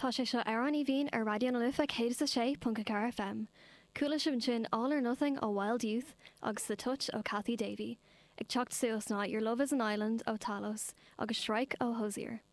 Tá sé seo ar an bhín ar Radio na Lifa 106.4 FM. Cúla sin All or Nothing ó Wild Youth agus The Touch ó Cathy Davey. Ag teacht suas ná Your Love is an Island ó Talos agus Shrike ó Hosier.